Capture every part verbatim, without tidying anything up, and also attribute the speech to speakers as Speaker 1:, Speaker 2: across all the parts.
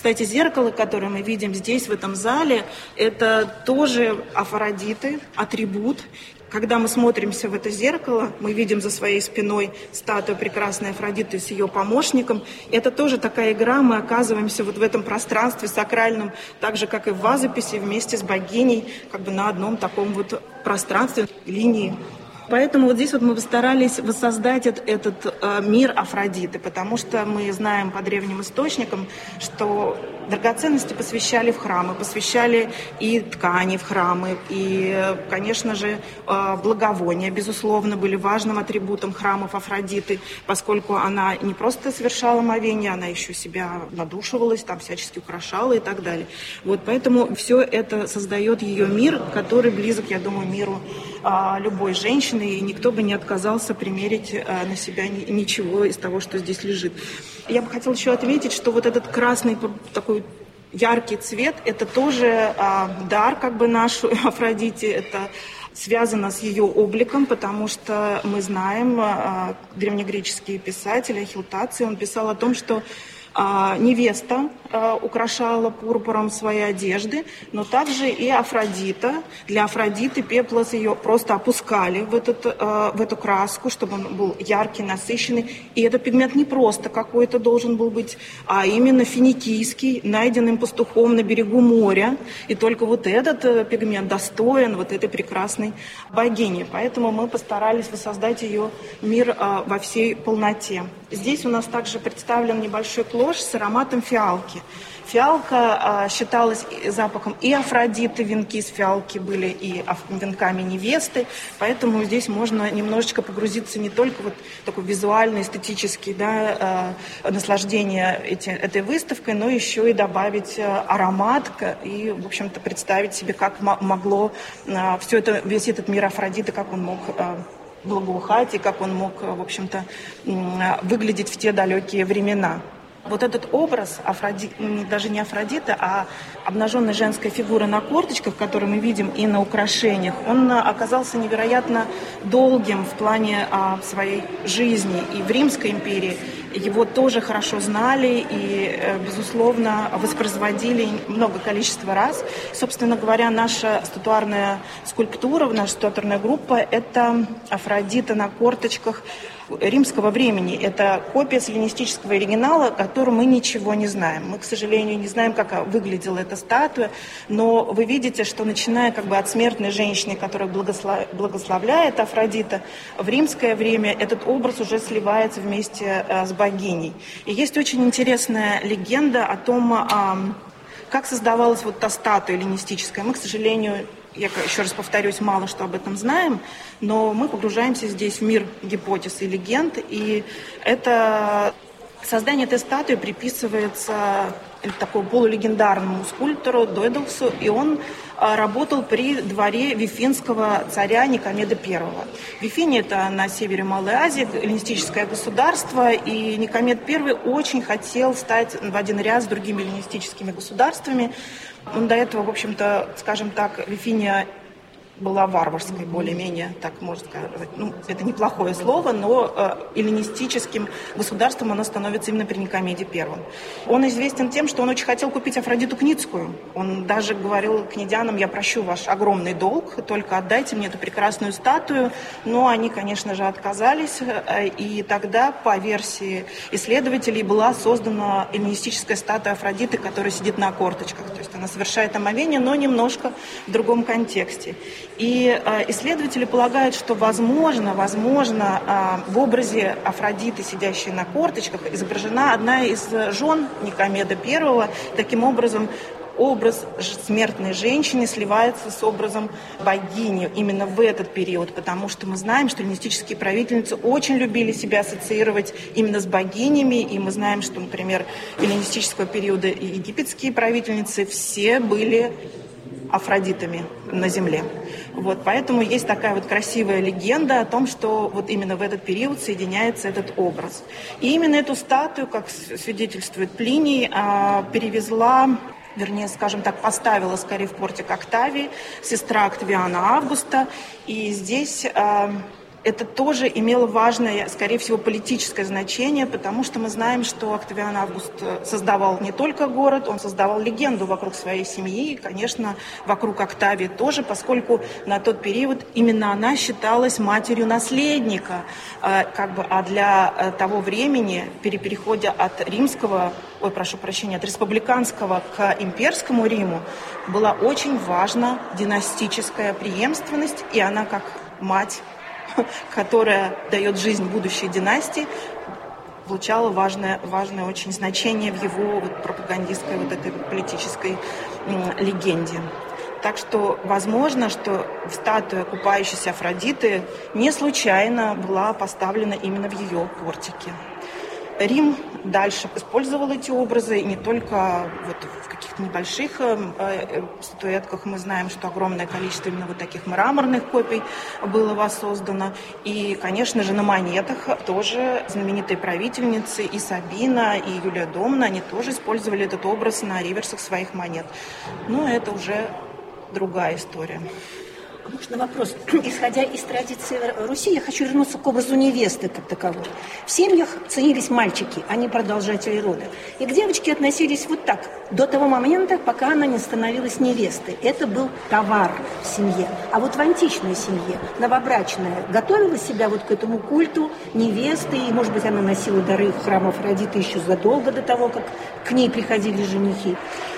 Speaker 1: Кстати, зеркало, которое мы видим здесь, в этом зале, это тоже Афродиты, атрибут. Когда мы смотримся в это зеркало, мы видим за своей спиной статую прекрасной Афродиты с ее помощником. Это тоже такая игра, мы оказываемся вот в этом пространстве сакральном, так же, как и в вазописи, вместе с богиней, как бы на одном таком вот пространстве, линии. Поэтому вот здесь вот мы постарались воссоздать этот, этот э, мир Афродиты, потому что мы знаем по древним источникам, что драгоценности посвящали в храмы, посвящали и ткани в храмы, и, конечно же, э, благовония, безусловно, были важным атрибутом храмов Афродиты, поскольку она не просто совершала омовение, она еще себя надушивалась, там всячески украшала и так далее. Вот поэтому все это создает ее мир, который близок, я думаю, миру э, любой женщины, и никто бы не отказался примерить э, на себя ни, ничего из того, что здесь лежит. Я бы хотела еще отметить, что вот этот красный такой яркий цвет, это тоже э, дар как бы наш Афродите, это связано с ее обликом, потому что мы знаем, э, древнегреческий писатель Ахилтаций, он писал о том, что А, невеста а, украшала пурпуром свои одежды, но также и Афродита. Для Афродиты пеплос ее просто опускали в, этот, а, в эту краску, чтобы он был яркий, насыщенный. И этот пигмент не просто какой-то должен был быть, а именно финикийский, найденным пастухом на берегу моря. И только вот этот а, пигмент достоин вот этой прекрасной богини. Поэтому мы постарались воссоздать ее мир а, во всей полноте. Здесь у нас также представлен небольшой клош с ароматом фиалки. Фиалка а, считалась запахом и Афродиты, венки из фиалки были и венками невесты, поэтому здесь можно немножечко погрузиться не только вот такой визуально, эстетический, да, а, наслаждение эти, этой выставкой, но еще и добавить аромат и, в общем-то, представить себе, как могло а, все это, весь этот мир Афродиты, как он мог а, благоухать и как он мог, в общем-то, выглядеть в те далекие времена. Вот этот образ Афроди... даже не Афродиты, а обнаженной женской фигуры на корточках, который мы видим и на украшениях, он оказался невероятно долгим в плане а, своей жизни. И в Римской империи его тоже хорошо знали и, безусловно, воспроизводили много количества раз. Собственно говоря, наша статуарная скульптура, наша статуарная группа – это Афродита на корточках римского времени. Это копия сталинистического оригинала, о котором мы ничего не знаем. Мы, к сожалению, не знаем, как выглядела эта статуя, но вы видите, что начиная как бы от смертной женщины, которая благослов... благословляет Афродита, в римское время этот образ уже сливается вместе с богиней. И есть очень интересная легенда о том, как создавалась вот та статуя эллинистическая. Мы, к сожалению, я еще раз повторюсь, мало что об этом знаем, но мы погружаемся здесь в мир гипотез и легенд, и это создание этой статуи приписывается такому полулегендарному скульптору Дойдалсу, и он работал при дворе вифинского царя Никомеда Первого. Вифиния – это на севере Малой Азии, эллинистическое государство, и Никомед Первый очень хотел стать в один ряд с другими эллинистическими государствами. Он до этого, в общем-то, скажем так, Вифиния была варварской, более-менее, так можно сказать. Ну, это неплохое слово, но э, эллинистическим государством оно становится именно при Никомеде Первом. Он известен тем, что он очень хотел купить Афродиту Кницкую. Он даже говорил князьянам: я прощу ваш огромный долг, только отдайте мне эту прекрасную статую. Но они, конечно же, отказались, э, и тогда, по версии исследователей, была создана эллинистическая статуя Афродиты, которая сидит на корточках. То есть она совершает омовение, но немножко в другом контексте. И э, исследователи полагают, что возможно, возможно, э, в образе Афродиты, сидящей на корточках, изображена одна из жен Никомеда Первого. Таким образом, образ смертной женщины сливается с образом богини именно в этот период, потому что мы знаем, что эллинистические правительницы очень любили себя ассоциировать именно с богинями, и мы знаем, что, например, эллинистического периода египетские правительницы все были Афродитами на земле. Вот, поэтому есть такая вот красивая легенда о том, что вот именно в этот период соединяется этот образ. И именно эту статую, как свидетельствует Плиний, перевезла, вернее, скажем так, поставила скорее в портик Октавии, сестра Октавиана Августа. И здесь это тоже имело важное, скорее всего, политическое значение, потому что мы знаем, что Октавиан Август создавал не только город, он создавал легенду вокруг своей семьи, и, конечно, вокруг Октавии тоже, поскольку на тот период именно она считалась матерью наследника. Как бы, а для того времени, при переходе от римского, ой, прошу прощения, от республиканского к имперскому Риму, была очень важна династическая преемственность, и она как мать, которая дает жизнь будущей династии, получала важное, важное очень значение в его вот, пропагандистской вот этой политической м, легенде. Так что возможно, что статуя купающейся Афродиты не случайно была поставлена именно в ее портике. Рим дальше использовал эти образы, и не только вот в каких-то небольших э, статуэтках. Мы знаем, что огромное количество именно вот таких мраморных копий было воссоздано. И, конечно же, на монетах тоже знаменитые правительницы и Сабина, и Юлия Домна, они тоже использовали этот образ на реверсах своих монет. Но это уже другая история.
Speaker 2: Можно вопрос? Исходя из традиции Руси, я хочу вернуться к образу невесты как таковой. В семьях ценились мальчики, а не продолжатели рода. И к девочке относились вот так, до того момента, пока она не становилась невестой. Это был товар в семье. А вот в античной семье новобрачная готовила себя вот к этому культу невесты, и, может быть, она носила дары в храм Афродиты еще задолго до того, как к ней приходили женихи.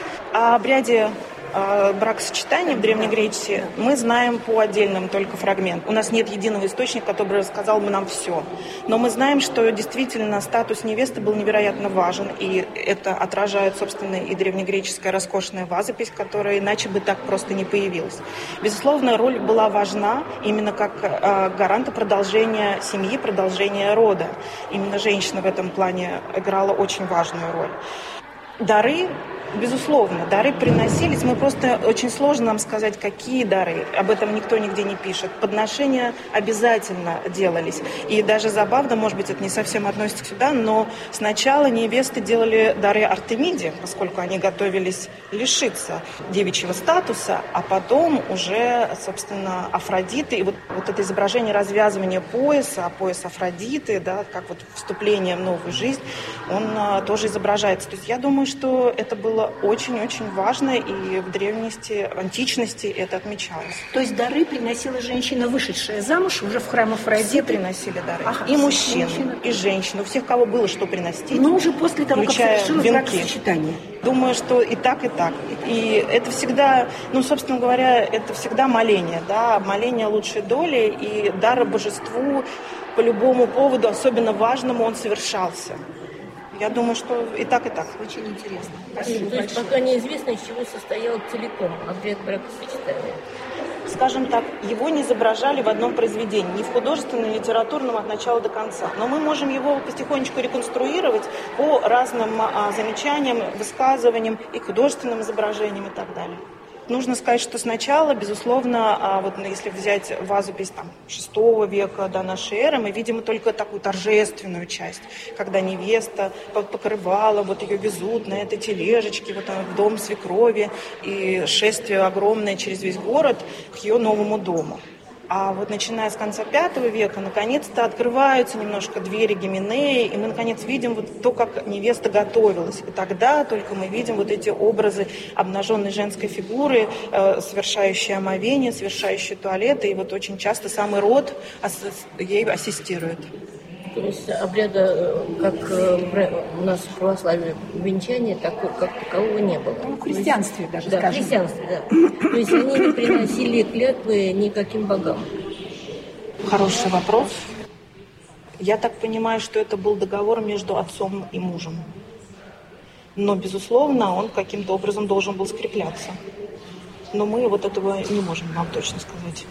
Speaker 1: О обряде бракосочетания в Древней Греции мы знаем по отдельным только фрагментам. У нас нет единого источника, который рассказал бы нам все. Но мы знаем, что действительно статус невесты был невероятно важен, и это отражает, собственно, и древнегреческая роскошная вазопись, которая иначе бы так просто не появилась. Безусловно, роль была важна именно как гаранта продолжения семьи, продолжения рода. Именно женщина в этом плане играла очень важную роль. Дары, безусловно, дары приносились. Мы просто очень сложно нам сказать, какие дары. Об этом никто нигде не пишет. Подношения обязательно делались. И даже забавно, может быть, это не совсем относится сюда, но сначала невесты делали дары Артемиде, поскольку они готовились лишиться девичьего статуса, а потом уже, собственно, Афродиты. И вот, вот это изображение развязывания пояса, пояс Афродиты, да, как вот вступление в новую жизнь, он а, тоже изображается. То есть я думаю, что это было очень-очень важно, и в древности, в античности это отмечалось.
Speaker 2: То есть дары приносила женщина, вышедшая замуж, уже в храм Афродиты?
Speaker 1: Все приносили дары.
Speaker 2: Ага,
Speaker 1: и мужчины,
Speaker 2: мужчины.
Speaker 1: и женщины. У всех, кого было что приносить.
Speaker 2: Но уже после того, как совершилось бракосочетание.
Speaker 1: Думаю, что и так, и так. И это всегда, ну, собственно говоря, это всегда моление, да, моление лучшей доли, и дар божеству по любому поводу, особенно важному, он совершался. Я думаю, что и так, и так.
Speaker 2: Очень интересно.
Speaker 3: Спасибо. То есть пока неизвестно, из чего состоял целиком обряд бракосочетания.
Speaker 1: Скажем так, его не изображали в одном произведении, ни в художественном, ни литературном от начала до конца. Но мы можем его потихонечку реконструировать по разным а, замечаниям, высказываниям и художественным изображениям и так далее. Нужно сказать, что сначала, безусловно, а вот если взять вазопись там, шестого века до нашей эры, мы видим только такую торжественную часть, когда невеста покрывала, вот ее везут на этой тележечке вот, в дом свекрови, и шествие огромное через весь город к ее новому дому. А вот начиная с конца пятого века, наконец-то открываются немножко двери Гименеи, и мы, наконец, видим вот то, как невеста готовилась. И тогда только мы видим вот эти образы обнаженной женской фигуры, э, совершающей омовение, совершающей туалеты, и вот очень часто самый род ас- ей ассистирует.
Speaker 3: То есть обряда, как у нас в православии венчания, такого, как такового не было.
Speaker 2: Ну, в христианстве даже,
Speaker 3: да,
Speaker 2: скажем.
Speaker 3: В христианстве, да. То есть они не приносили клятвы никаким богам.
Speaker 1: Хороший вопрос. Я так понимаю, что это был договор между отцом и мужем. Но, безусловно, он каким-то образом должен был скрепляться. Но мы вот этого не можем вам точно сказать.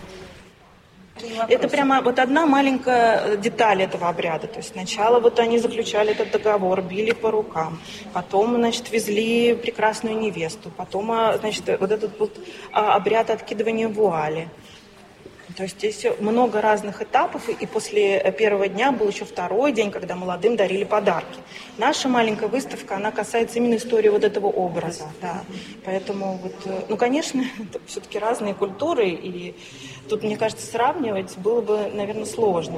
Speaker 1: Это прямо вот одна маленькая деталь этого обряда. То есть сначала вот они заключали этот договор, били по рукам, потом, значит, везли прекрасную невесту, потом, значит, вот этот вот обряд откидывания вуали. То есть здесь много разных этапов, и после первого дня был еще второй день, когда молодым дарили подарки. Наша маленькая выставка, она касается именно истории вот этого образа. Да. Поэтому, вот, ну, конечно, это все-таки разные культуры, и тут, мне кажется, сравнивать было бы, наверное, сложно.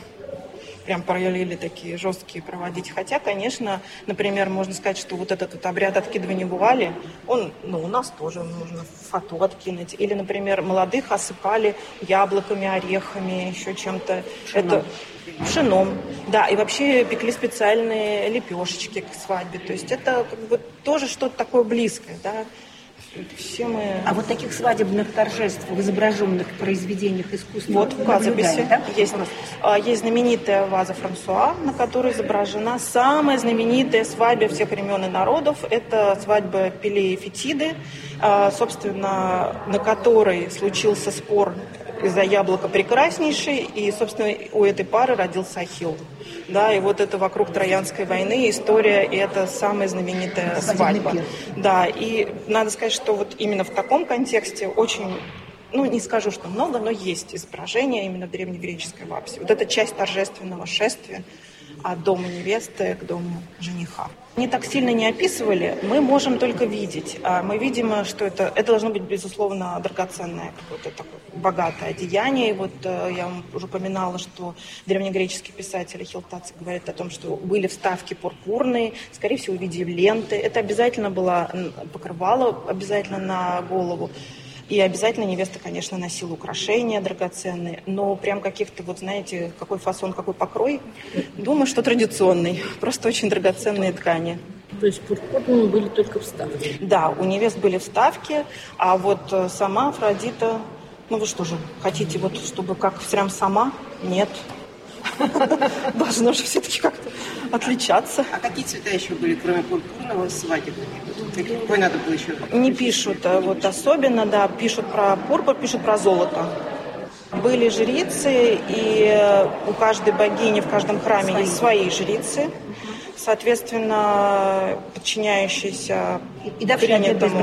Speaker 1: Прям параллели такие жесткие проводить. Хотя, конечно, например, можно сказать, что вот этот вот обряд откидывания вуали, он, ну, у нас тоже нужно фату откинуть. Или, например, молодых осыпали яблоками, орехами, еще чем-то.
Speaker 2: Пшеном.
Speaker 1: Это пшеном. Да, и вообще пекли специальные лепешечки к свадьбе. То есть это как бы тоже что-то такое близкое, да. Все мы...
Speaker 2: А вот таких свадебных торжеств в изображенных произведениях искусства
Speaker 1: вот в газописи
Speaker 2: да?
Speaker 1: есть, есть знаменитая ваза Франсуа, на которой изображена самая знаменитая свадьба всех времен и народов. Это свадьба Пеле и Фетиды, собственно, на которой случился спор из-за яблока прекраснейший, и, собственно, у этой пары родился Ахилл. Да, и вот это вокруг Троянской войны история, и это самая знаменитая свадьба. Да, и надо сказать, что вот именно в таком контексте очень, ну, не скажу, что много, но есть изображение именно древнегреческой вапси. Вот это часть торжественного шествия от дома невесты к дому жениха. Они так сильно не описывали, мы можем только видеть. Мы видим, что это, это должно быть, безусловно, драгоценное, какое-то такое богатое одеяние. И вот я вам уже упоминала, что древнегреческий писатель Ахилл Таций говорит о том, что были вставки пурпурные, скорее всего, в виде ленты. Это обязательно было покрывало, обязательно на голову. И обязательно невеста, конечно, носила украшения драгоценные, но прям каких-то, вот знаете, какой фасон, какой покрой, думаю, что традиционный, просто очень драгоценные ткани.
Speaker 3: То есть пурпурные были только вставки?
Speaker 1: Да, у невест были вставки, а вот сама Афродита, ну вы что же, хотите вот, чтобы как прям сама? Нет. Должно же все-таки как-то отличаться.
Speaker 4: А какие цвета еще были, кроме пурпурного, свадебными? Какой надо было еще?
Speaker 1: Не пишут вот особенно, да, пишут про пурпур, пишут про золото. Были жрицы, и у каждой богини в каждом храме свои. Есть свои жрицы, соответственно, подчиняющиеся
Speaker 2: и, и давшие
Speaker 1: принятому.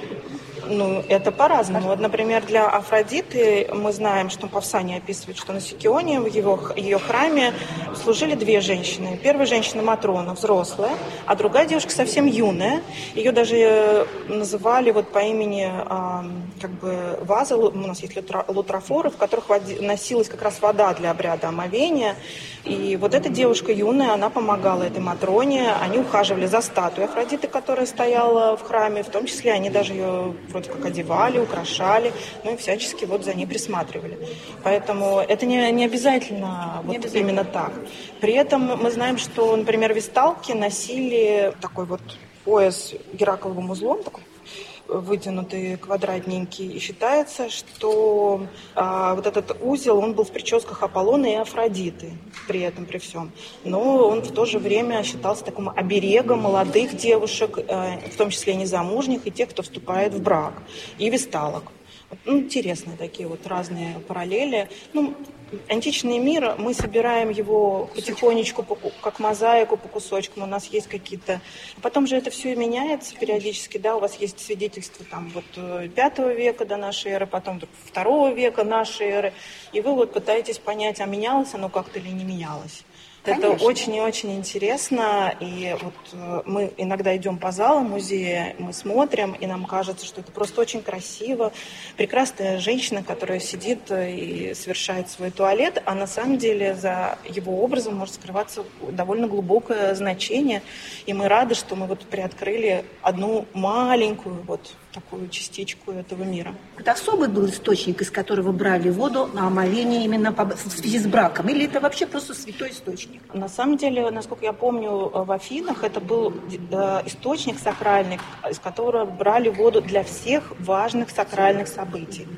Speaker 1: Ну, это по-разному. Вот, например, для Афродиты мы знаем, что Павсаний описывает, что на Сикионе, в его, ее храме, служили две женщины. Первая женщина Матрона, взрослая, а другая девушка совсем юная. Ее даже называли вот по имени а, как бы ваза, у нас есть лутрофоры, в которых води, носилась как раз вода для обряда омовения. И вот эта девушка юная, она помогала этой Матроне, они ухаживали за статуей Афродиты, которая стояла в храме, в том числе они даже ее вроде как одевали, украшали, ну и всячески вот за ней присматривали. Поэтому это не, не обязательно вот не обязательно. Именно так. При этом мы знаем, что, например, весталки носили такой вот пояс геракловым узлом, такой вытянутый, квадратненький, и считается, что а, вот этот узел, он был в прическах Аполлона и Афродиты при этом, при всем. Но он в то же время считался таким оберегом молодых девушек, а, в том числе незамужних, и тех, кто вступает в брак, и весталок. Ну, интересные такие вот разные параллели. Ну, античный мир, мы собираем его потихонечку, как мозаику по кусочкам, у нас есть какие-то... Потом же это все меняется периодически, да, у вас есть свидетельства там вот пятого века до нашей эры, потом второго века нашей эры, и вы вот пытаетесь понять, а менялось оно как-то или не менялось. Конечно. Это очень и очень интересно, и вот мы иногда идем по залам музея, мы смотрим, и нам кажется, что это просто очень красиво. Прекрасная женщина, которая сидит и совершает свой туалет, а на самом деле за его образом может скрываться довольно глубокое значение, и мы рады, что мы вот приоткрыли одну маленькую вот такую частичку этого мира.
Speaker 2: Это особый был источник, из которого брали воду на омовение именно в связи с браком, или это вообще просто святой источник?
Speaker 1: На самом деле, насколько я помню, в Афинах это был источник сакральный, из которого брали воду для всех важных сакральных событий.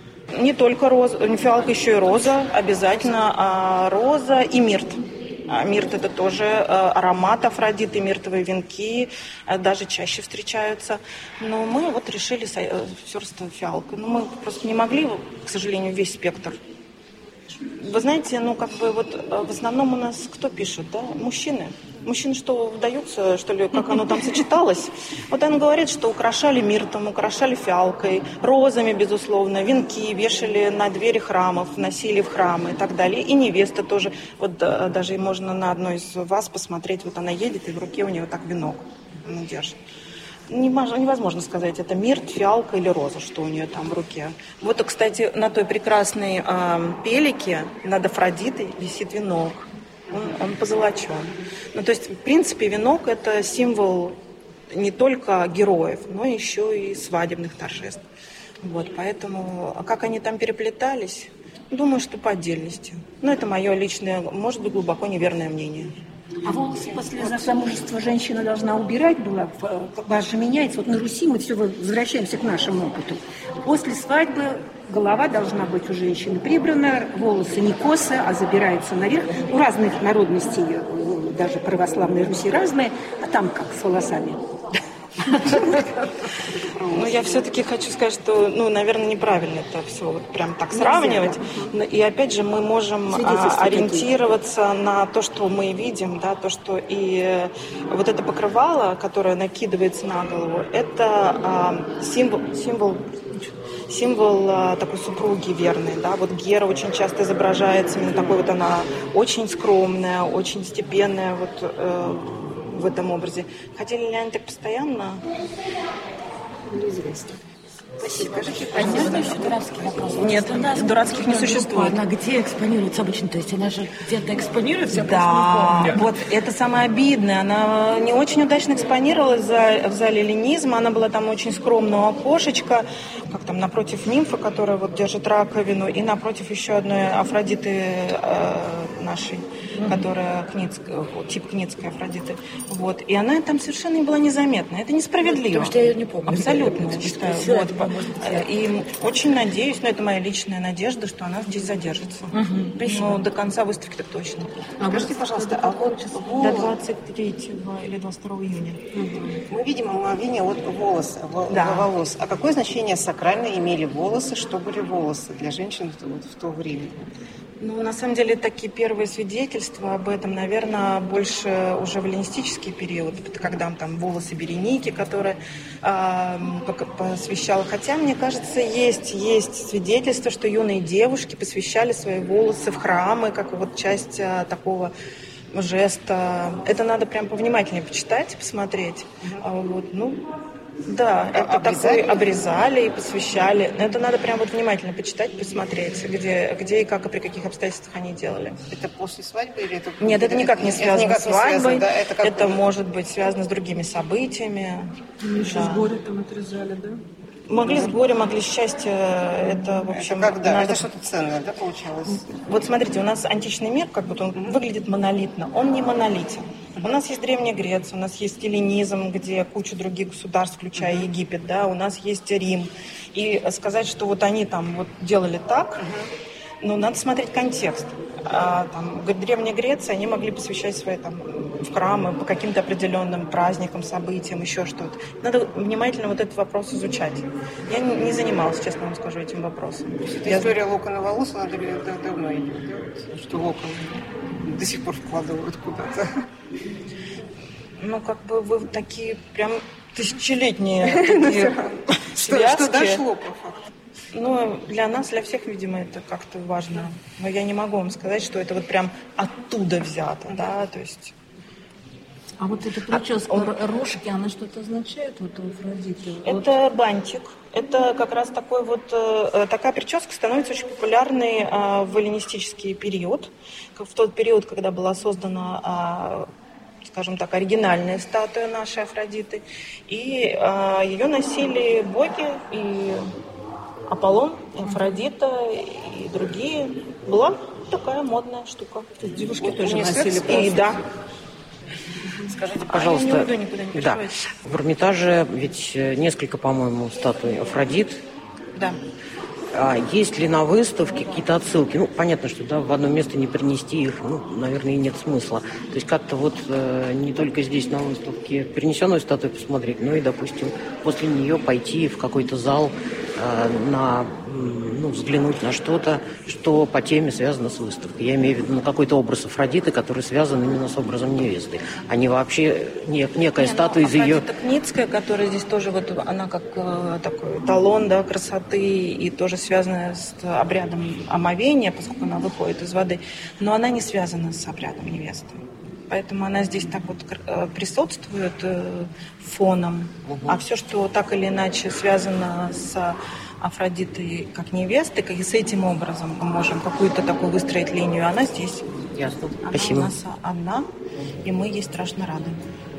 Speaker 1: Не только роза, фиалка, еще и роза, обязательно а роза и мирт. Мирт – это тоже аромат Афродиты, миртовые венки, даже чаще встречаются. Но мы вот решили сёрство фиалкой. Но мы просто не могли, к сожалению, весь спектр. Вы знаете, ну как бы вот в основном у нас кто пишет, да? Мужчины. Мужчины что, вдаются, что ли, как оно там сочеталось? Вот он говорит, что украшали миртом, украшали фиалкой, розами, безусловно, венки вешали на двери храмов, носили в храмы и так далее. И невеста тоже. Вот даже можно на одной из вас посмотреть, вот она едет, и в руке у нее так венок она держит. Невозможно сказать, это мирт, фиалка или роза, что у нее там в руке. Вот, кстати, на той прекрасной э, пелике над Афродитой висит венок. Он, он позолочен. Ну, то есть, в принципе, венок – это символ не только героев, но еще и свадебных торжеств. Вот, поэтому, а как они там переплетались, думаю, что по отдельности. Но это мое личное, может быть, глубоко неверное мнение.
Speaker 2: А волосы после замужества женщина должна убирать была? Вас же меняется. Вот на Руси мы все возвращаемся к нашему опыту. После свадьбы голова должна быть у женщины прибрана, волосы не косо, а забираются наверх. У разных народностей, даже православной Руси разные. А там как с волосами?
Speaker 1: Ну, я все-таки хочу сказать, что, ну, наверное, неправильно это все вот прям так сравнивать. И опять же, мы можем а, ориентироваться такие. На то, что мы видим, да, то, что и вот это покрывало, которое накидывается на голову, это а, символ, символ, символ а, такой супруги верной, да. Вот Гера очень часто изображается именно такой вот, она очень скромная, очень степенная, вот. Э, в этом образе. Хотели ли они так постоянно?
Speaker 2: Неизвестно.
Speaker 4: Спасибо. Скажите,
Speaker 5: а можно еще дурацкий вопрос?
Speaker 1: Нет, дурацких не существует.
Speaker 5: Она где экспонируется обычно? То есть она же где-то экспонируется?
Speaker 1: Да, вот это самое обидное. Она не очень удачно экспонировалась в зале эллинизма. Она была там очень скромного окошечка, как там напротив нимфы, которая вот держит раковину, и напротив еще одной Афродиты э, нашей, mm-hmm. которая кницкая, тип кницкой Афродиты. Вот. И она там совершенно не была незаметна. Это несправедливо.
Speaker 5: Потому что я ее не помню.
Speaker 1: Абсолютно, я считаю. Вот. И очень надеюсь, но это моя личная надежда, что она здесь задержится. Угу. Но до конца выставки так точно.
Speaker 4: А скажите, пожалуйста, а вот
Speaker 1: до двадцать третьего или двадцать второго июня.
Speaker 4: Угу. Мы видим омовение от волос,
Speaker 1: да.
Speaker 4: волос. А какое значение сакрально имели волосы? Что были волосы для женщин вот в то время?
Speaker 1: Ну, на самом деле, такие первые свидетельства об этом, наверное, больше уже в эллинистический период, когда там волосы Береники, которые э, посвящала. Хотя, мне кажется, есть, есть свидетельства, что юные девушки посвящали свои волосы в храмы, как вот часть э, такого жеста. Это надо прям повнимательнее почитать, посмотреть. Mm-hmm. Вот, ну... Да, это обрезали? Такой обрезали и посвящали. Это надо прям вот внимательно почитать, посмотреть, где, где и как, и при каких обстоятельствах они делали.
Speaker 4: Это после свадьбы или это...
Speaker 1: Нет, это никак не связано никак с свадьбой. Связано, да? Это, это бы... может быть связано с другими событиями.
Speaker 6: Они еще
Speaker 1: да.
Speaker 6: с горя там отрезали, да?
Speaker 1: Могли с горя, могли с счастья. Это, в общем,
Speaker 4: это когда?
Speaker 1: надо...
Speaker 4: Это что-то ценное, да, получалось?
Speaker 1: Вот смотрите, у нас античный мир, как будто он mm-hmm. выглядит монолитно. Он не монолитен. У нас есть Древняя Греция, у нас есть эллинизм, где куча других государств, включая mm-hmm. Египет, да, у нас есть Рим. И сказать, что вот они там вот делали так, mm-hmm. ну, надо смотреть контекст. А, там, Древняя Греция, они могли посвящать свои там в храмы по каким-то определенным праздникам, событиям, еще что-то. Надо внимательно вот этот вопрос изучать. Я не, не занималась, честно вам скажу, этим вопросом.
Speaker 4: Эта
Speaker 1: Я...
Speaker 4: история локона волос, она давно идет, да? Что локон до сих пор вкладывают куда-то.
Speaker 1: Ну, как бы вы такие прям тысячелетние такие связки.
Speaker 4: Что дошло, по факту?
Speaker 1: Ну, для нас, для всех, видимо, это как-то важно. Но я не могу вам сказать, что это вот прям оттуда взято, да, то есть...
Speaker 6: А вот эта прическа, а, рожки, она что-то означает, вот у Афродиты?
Speaker 1: Это
Speaker 6: вот.
Speaker 1: бантик. Это как раз такой вот, э, такая прическа становится очень популярной э, в эллинистический период, в тот период, когда была создана, э, скажем так, оригинальная статуя нашей Афродиты. И э, ее носили боги, и Аполлон, и Афродита, и другие. Была такая модная штука.
Speaker 6: То есть девушки вот тоже носили
Speaker 1: просто. И да.
Speaker 7: Скажите, пожалуйста,
Speaker 1: а, не не
Speaker 7: да, в Эрмитаже ведь несколько, по-моему, статуй Афродит.
Speaker 1: Да.
Speaker 7: А есть ли на выставке какие-то отсылки? Ну, понятно, что да, в одно место не принести их, ну, наверное, и нет смысла. То есть как-то вот э, не только здесь на выставке перенесенную статую посмотреть, но и, допустим, после нее пойти в какой-то зал, на, ну, взглянуть на что-то, что по теме связано с выставкой. Я имею в виду, ну, какой-то образ Афродиты, который связан именно с образом невесты, а не вообще не, некая не, статуя из ее...
Speaker 1: Афродита Кницкая, которая здесь тоже, вот, она как э, такой эталон, да, красоты, и тоже связана с обрядом омовения, поскольку она выходит из воды, но она не связана с обрядом невесты. Поэтому она здесь так вот присутствует фоном. Угу. А все, что так или иначе связано с Афродитой как невестой, как и с этим образом мы можем какую-то такую выстроить линию, она здесь.
Speaker 7: Ясно.
Speaker 1: Она
Speaker 7: Спасибо.
Speaker 1: у нас одна, и мы ей страшно рады.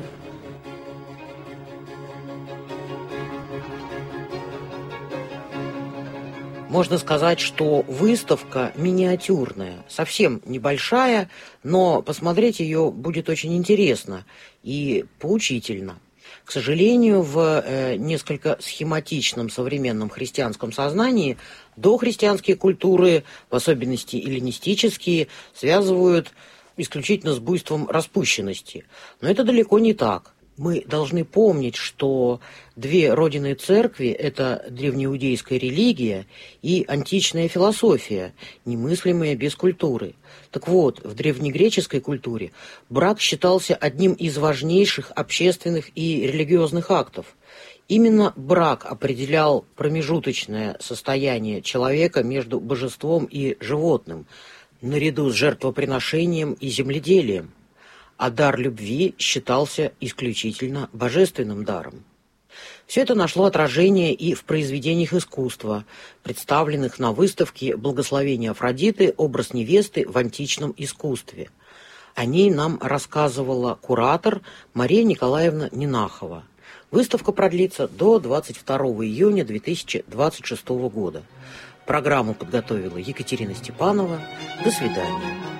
Speaker 7: Можно сказать, что выставка миниатюрная, совсем небольшая, но посмотреть ее будет очень интересно и поучительно. К сожалению, в э, несколько схематичном современном христианском сознании дохристианские культуры, в особенности эллинистические, связывают исключительно с буйством распущенности. Но это далеко не так. Мы должны помнить, что две родины церкви – это древнеиудейская религия и античная философия, немыслимая без культуры. Так вот, в древнегреческой культуре брак считался одним из важнейших общественных и религиозных актов. Именно брак определял промежуточное состояние человека между божеством и животным, наряду с жертвоприношением и земледелием. А дар любви считался исключительно божественным даром. Все это нашло отражение и в произведениях искусства, представленных на выставке «Благословение Афродиты. Образ невесты в античном искусстве». О ней нам рассказывала куратор Мария Николаевна Нинахова. Выставка продлится до двадцать второго июня две тысячи двадцать шестого года. Программу подготовила Екатерина Степанова. До свидания.